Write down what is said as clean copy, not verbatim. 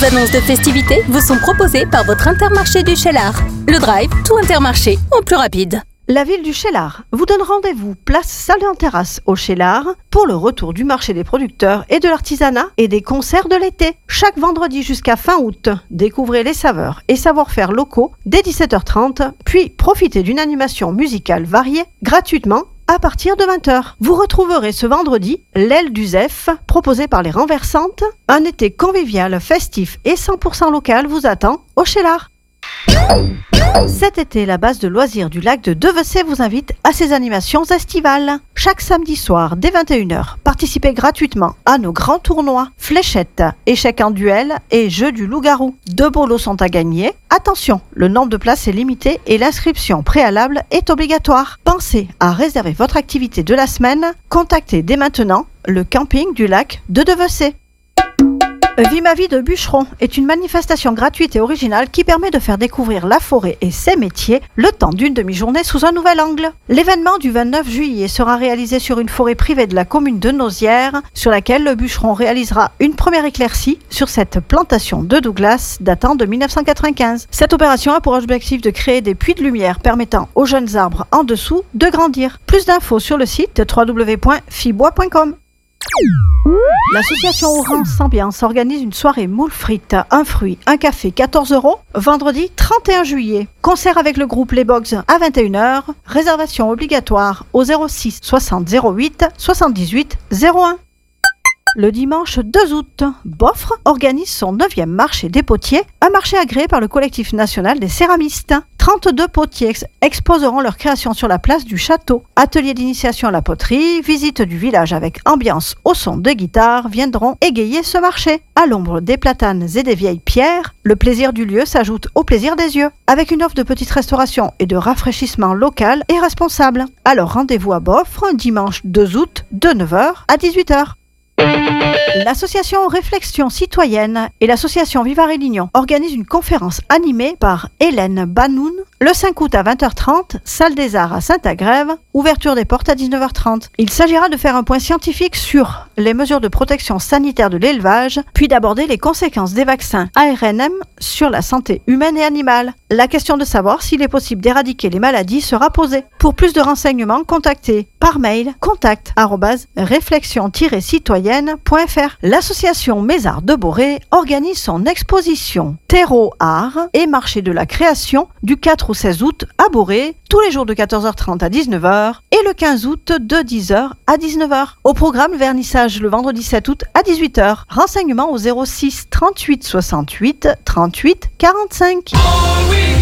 Vos annonces de festivités vous sont proposées par votre Intermarché du Cheylard. Le Drive, tout Intermarché, en plus rapide. La ville du Cheylard vous donne rendez-vous place Salle en Terrasse au Cheylard pour le retour du marché des producteurs et de l'artisanat et des concerts de l'été. Chaque vendredi jusqu'à fin août, découvrez les saveurs et savoir-faire locaux dès 17h30, puis profitez d'une animation musicale variée gratuitement à partir de 20h. Vous retrouverez ce vendredi l'aile du Zef, proposée par les Renversantes. Un été convivial, festif et 100% local vous attend au Cheylard. Cet été, la base de loisirs du lac de Devecey vous invite à ses animations estivales. Chaque samedi soir, dès 21h, participez gratuitement à nos grands tournois, fléchettes, échecs en duel et jeux du loup-garou. 2 beaux lots sont à gagner. Attention, le nombre de places est limité et l'inscription préalable est obligatoire. Pensez à réserver votre activité de la semaine. Contactez dès maintenant le camping du lac de Devecey. Vie ma vie de bûcheron est une manifestation gratuite et originale qui permet de faire découvrir la forêt et ses métiers le temps d'une demi-journée sous un nouvel angle. L'événement du 29 juillet sera réalisé sur une forêt privée de la commune de Nauzières, sur laquelle le bûcheron réalisera une première éclaircie sur cette plantation de Douglas datant de 1995. Cette opération a pour objectif de créer des puits de lumière permettant aux jeunes arbres en dessous de grandir. Plus d'infos sur le site www.fibois.com. L'association Orange Ambiance organise une soirée moules frites, un fruit, un café, 14 €, vendredi 31 juillet. Concert avec le groupe Les Box à 21h. Réservation obligatoire au 06 60 08 78 01. Le dimanche 2 août, Boffre organise son 9e marché des potiers, un marché agréé par le collectif national des céramistes. 32 potiers exposeront leurs créations sur la place du château. Atelier d'initiation à la poterie, visite du village avec ambiance au son de guitare viendront égayer ce marché. À l'ombre des platanes et des vieilles pierres, le plaisir du lieu s'ajoute au plaisir des yeux, avec une offre de petite restauration et de rafraîchissement local et responsable. Alors rendez-vous à Boffre, dimanche 2 août, de 9h à 18h. L'association Réflexion Citoyenne et l'association Vivare et Lignon organisent une conférence animée par Hélène Banoun le 5 août à 20h30, salle des Arts à Saint-Agrève, ouverture des portes à 19h30. Il s'agira de faire un point scientifique sur les mesures de protection sanitaire de l'élevage, puis d'aborder les conséquences des vaccins ARNM sur la santé humaine et animale. La question de savoir s'il est possible d'éradiquer les maladies sera posée. Pour plus de renseignements, contactez par mail contact@réflexion-citoyenne.fr. L'association Mézard de Boré organise son exposition Terreau Art et marché de la création du 4 au 16 août à Boré, tous les jours de 14h30 à 19h et le 15 août de 10h à 19h. Au programme vernissage le vendredi 7 août à 18h. Renseignements au 06 38 68 38 45.